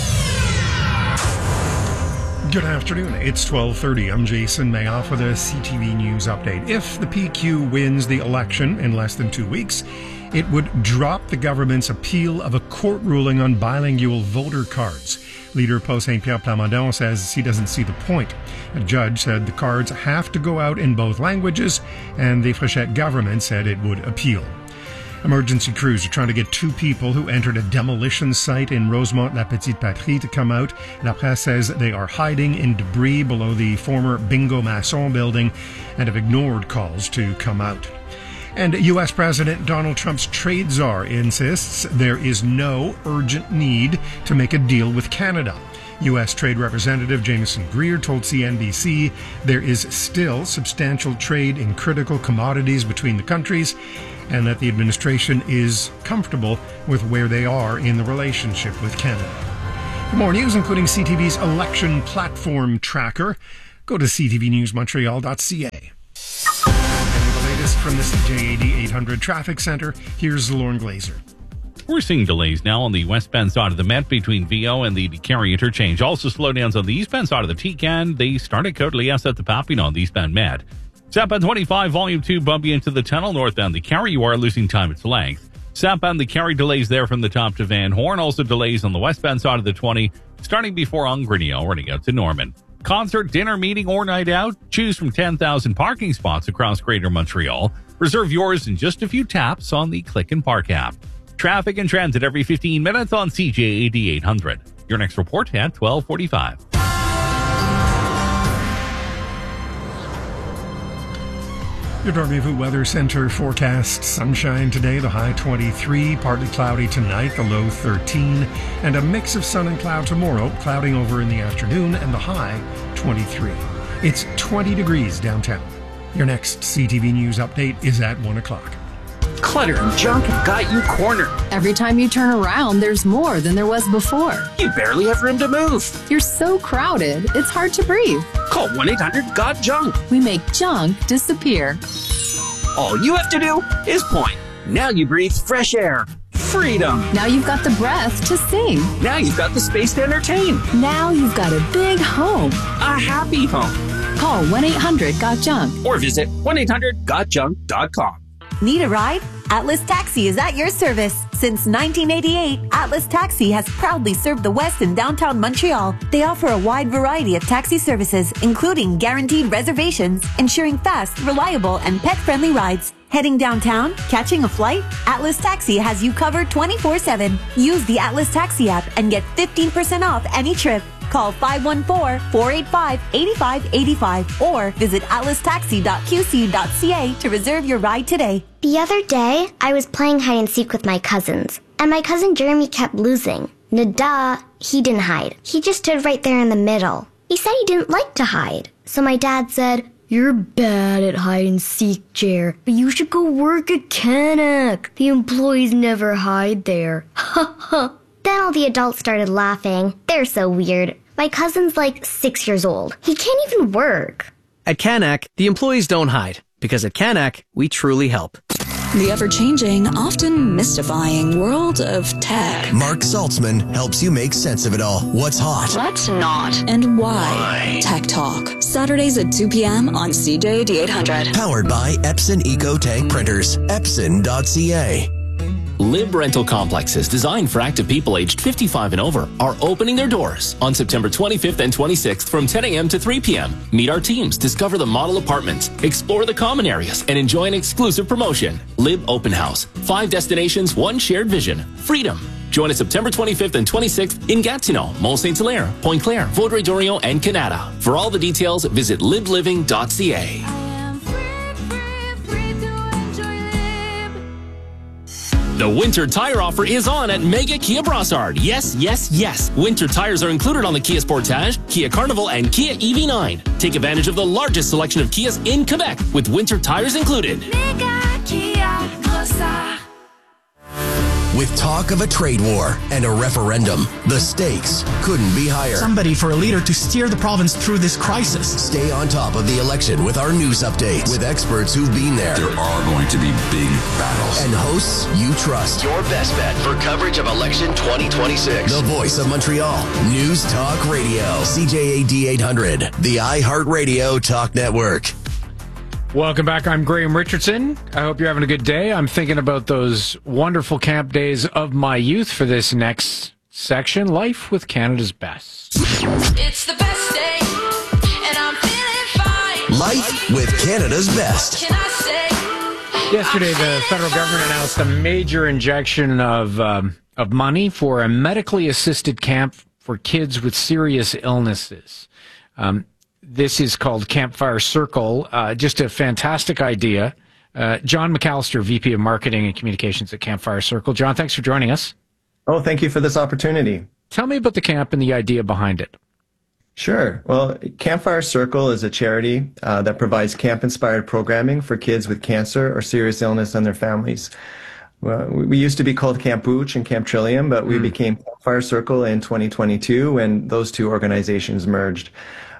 Good afternoon. It's 12:30. I'm Jason Mayoff with a CTV News update. If the PQ wins the election in less than 2 weeks, it would drop the government's appeal of a court ruling on bilingual voter cards. Leader Paul Saint-Pierre Plamondon says he doesn't see the point. A judge said the cards have to go out in both languages, and the Fréchette government said it would appeal. Emergency crews are trying to get 2 people who entered a demolition site in Rosemont-la-Petite-Patrie to come out. La Presse says they are hiding in debris below the former Bingo Masson building and have ignored calls to come out. And U.S. President Donald Trump's trade czar insists there is no urgent need to make a deal with Canada. U.S. Trade Representative Jameson Greer told CNBC there is still substantial trade in critical commodities between the countries and that the administration is comfortable with where they are in the relationship with Canada. For more news, including CTV's election platform tracker, go to ctvnewsmontreal.ca. And the latest from the CJAD 800 Traffic Center, here's Lauren Glazer. We're seeing delays now on the westbound side of the Met between VO and the Carey interchange. Also slowdowns on the eastbound side of the TCAN. They start at Côte-Liesse at the Papineau on the eastbound Met. Southbound 25, Volume 2, bumpy into the tunnel. Northbound the Carey, you are losing time its length. Southbound the Carey, delays there from the top to Van Horn. Also delays on the westbound side of the 20, starting before Ongrenio, running out to Norman. Concert, dinner, meeting, or night out? Choose from 10,000 parking spots across Greater Montreal. Reserve yours in just a few taps on the Click and Park app. Traffic and transit every 15 minutes on CJAD 800. Your next report at 12:45. Your Rendezvous Weather Center forecast sunshine today, the high 23, partly cloudy tonight, the low 13, and a mix of sun and cloud tomorrow, clouding over in the afternoon, and the high 23. It's 20 degrees downtown. Your next CTV News update is at 1 o'clock. Clutter and junk have got you cornered. Every time you turn around, there's more than there was before. You barely have room to move. You're so crowded, it's hard to breathe. Call 1-800-GOT-JUNK. We make junk disappear. All you have to do is point. Now you breathe fresh air. Freedom. Now you've got the breath to sing. Now you've got the space to entertain. Now you've got a big home. A happy home. Call 1-800-GOT-JUNK. Or visit 1-800-GOTJUNK.com. Need a ride? Atlas Taxi is at your service. Since 1988, Atlas Taxi has proudly served the West and downtown Montreal. They offer a wide variety of taxi services, including guaranteed reservations, ensuring fast, reliable, and pet-friendly rides. Heading downtown? Catching a flight? Atlas Taxi has you covered 24/7. Use the Atlas Taxi app and get 15% off any trip. Call 514-485-8585 or visit atlastaxi.qc.ca to reserve your ride today. The other day, I was playing hide and seek with my cousins, and my cousin Jeremy kept losing. Nada, he didn't hide. He just stood right there in the middle. He said he didn't like to hide. So my dad said, "You're bad at hide and seek, Jer, but you should go work at Canac. The employees never hide there." Ha ha. Then all the adults started laughing. They're so weird. My cousin's like 6 years old. He can't even work. At Canac, the employees don't hide, because at Canac, we truly help. The ever-changing, often mystifying world of tech. Mark Saltzman helps you make sense of it all. What's hot? What's not? And why? Tech Talk. Saturdays at 2 p.m. on CJAD 800. Powered by Epson EcoTank Printers. Epson.ca. Lib Rental Complexes, designed for active people aged 55 and over, are opening their doors on September 25th and 26th from 10 a.m. to 3 p.m. Meet our teams, discover the model apartments, explore the common areas, and enjoy an exclusive promotion. Lib Open House. 5 destinations, 1 shared vision. Freedom. Join us September 25th and 26th in Gatineau, Mont-Saint-Hilaire, Pointe-Claire, Vaudreuil-Dorion, and Canada. For all the details, visit libliving.ca. The winter tire offer is on at Mega Kia Brossard. Yes, yes, yes. Winter tires are included on the Kia Sportage, Kia Carnival, and Kia EV9. Take advantage of the largest selection of Kias in Quebec with winter tires included. Mega Kia Brossard. With talk of a trade war and a referendum, the stakes couldn't be higher. Somebody for a leader to steer the province through this crisis. Stay on top of the election with our news updates with experts who've been there. There are going to be big battles. And hosts you trust. Your best bet for coverage of election 2026. The voice of Montreal. News Talk Radio. CJAD 800. The iHeartRadio Talk Network. Welcome back. I'm Graham Richardson. I hope you're having a good day. I'm thinking about those wonderful camp days of my youth for this next section, Life with Canada's Best. It's the best day, and I'm feeling fine. Life with Canada's Best. Can I say? Yesterday, the federal government announced a major injection of money for a medically assisted camp for kids with serious illnesses. This is called Campfire Circle. Just a fantastic idea. John McAllister, VP of Marketing and Communications at Campfire Circle. John, thanks for joining us. Oh, thank you for this opportunity. Tell me about the camp and the idea behind it. Sure. Well, Campfire Circle is a charity that provides camp-inspired programming for kids with cancer or serious illness and their families. Well, we used to be called Camp Booch and Camp Trillium, but we became Campfire Circle in 2022 when those two organizations merged.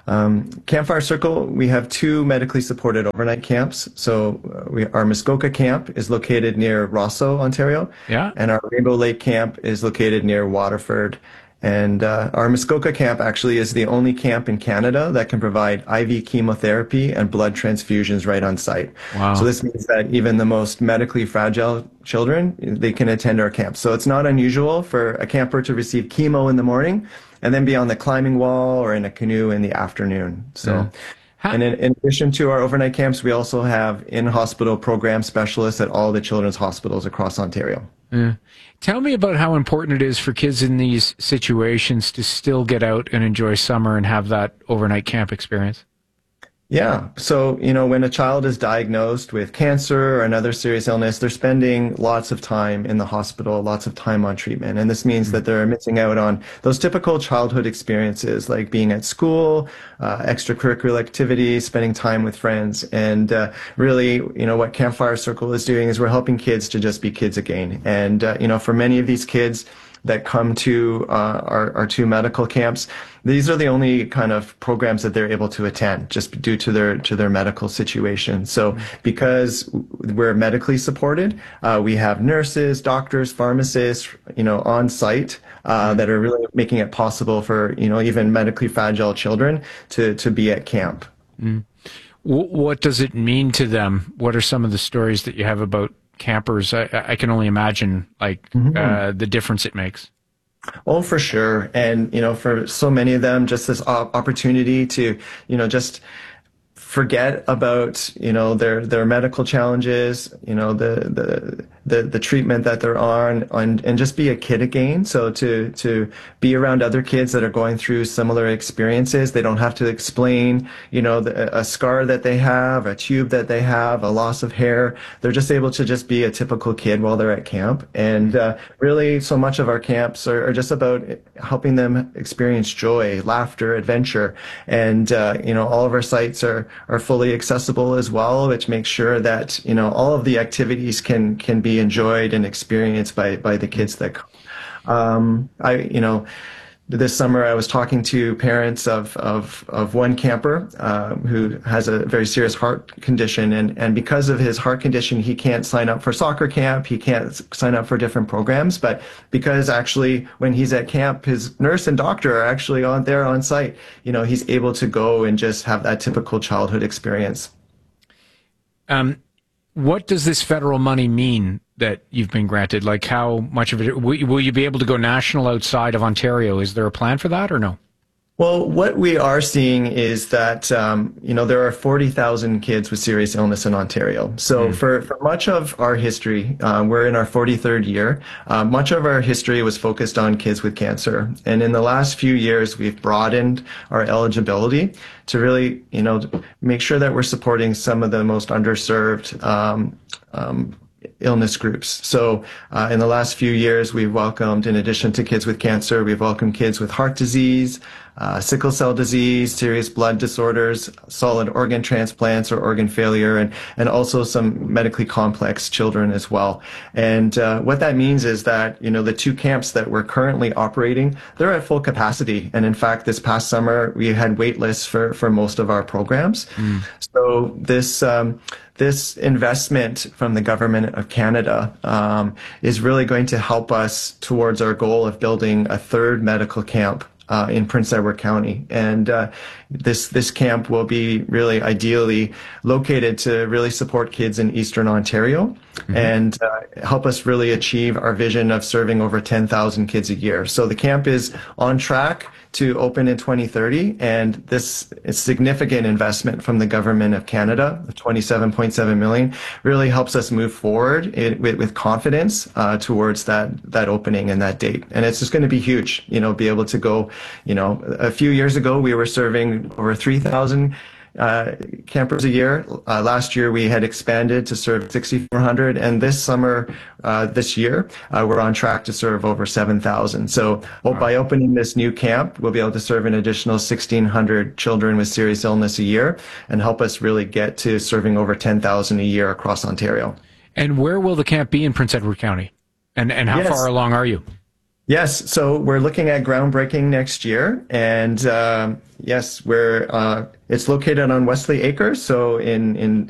Campfire Circle, we have 2 medically supported overnight camps. So our Muskoka camp is located near Rosso, Ontario. Yeah. And our Rainbow Lake camp is located near Waterford. And our Muskoka camp actually is the only camp in Canada that can provide IV chemotherapy and blood transfusions right on site. Wow. So this means that even the most medically fragile children, they can attend our camp. So it's not unusual for a camper to receive chemo in the morning and then be on the climbing wall or in a canoe in the afternoon. So, and in addition to our overnight camps, we also have in-hospital program specialists at all the children's hospitals across Ontario. Yeah. Tell me about how important it is for kids in these situations to still get out and enjoy summer and have that overnight camp experience. Yeah. So, when a child is diagnosed with cancer or another serious illness, they're spending lots of time in the hospital, lots of time on treatment. And this means that they're missing out on those typical childhood experiences like being at school, extracurricular activities, spending time with friends. And really, what Campfire Circle is doing is we're helping kids to just be kids again. And, for many of these kids that come to our 2 medical camps, these are the only kind of programs that they're able to attend just due to their medical situation. So because we're medically supported, we have nurses, doctors, pharmacists, on site that are really making it possible for, even medically fragile children to be at camp. Mm. What does it mean to them? What are some of the stories that you have about campers? I can only imagine the difference it makes. Oh, for sure. And, for so many of them, just this opportunity to, just forget about, their medical challenges, the treatment that they're on and just be a kid again. So to be around other kids that are going through similar experiences, they don't have to explain, a scar that they have, a tube that they have, a loss of hair. They're just able to just be a typical kid while they're at camp. And really, so much of our camps are just about helping them experience joy, laughter, adventure. And, all of our sites are fully accessible as well, which makes sure that, all of the activities can be enjoyed and experienced by the kids that come. This summer I was talking to parents of one camper who has a very serious heart condition, and because of his heart condition, he can't sign up for soccer camp, he can't sign up for different programs, but because actually when he's at camp, his nurse and doctor are actually there on site, he's able to go and just have that typical childhood experience. What does this federal money mean that you've been granted? Like, how much of it will you be able to go national outside of Ontario? Is there a plan for that or no? Well, what we are seeing is that, there are 40,000 kids with serious illness in Ontario. So for much of our history, we're in our 43rd year, much of our history was focused on kids with cancer. And in the last few years, we've broadened our eligibility to really, make sure that we're supporting some of the most underserved illness groups. So in the last few years, we've welcomed, in addition to kids with cancer, we've welcomed kids with heart disease, sickle cell disease, serious blood disorders, solid organ transplants or organ failure, and also some medically complex children as well. And what that means is that, the 2 camps that we're currently operating, they're at full capacity. And in fact, this past summer, we had wait lists for most of our programs. So this investment from the government of Canada is really going to help us towards our goal of building a 3rd medical camp in Prince Edward County. And this camp will be really ideally located to really support kids in Eastern Ontario and help us really achieve our vision of serving over 10,000 kids a year. So the camp is on track to open in 2030, and this is significant investment from the government of Canada, of $27.7 million, really helps us move forward with confidence towards that opening and that date. And it's just going to be huge, be able to go, a few years ago, we were serving over 3,000 campers a year. Last year we had expanded to serve 6,400, and this summer, this year, we're on track to serve over 7,000. So by opening this new camp, we'll be able to serve an additional 1,600 children with serious illness a year and help us really get to serving over 10,000 a year across Ontario. And where will the camp be in Prince Edward County? And how far along are you? Yes, so we're looking at groundbreaking next year, and yes, it's located on Wesley Acres, so in